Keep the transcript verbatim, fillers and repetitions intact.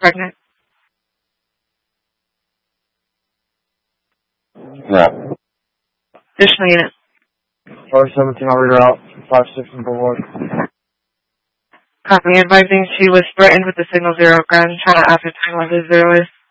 pregnant? No. Additional unit. four seventeen, I'll read her out. five six and Boulevard. Copy. Advising she was threatened with the signal zero gun. Trying to ascertain what the zero is.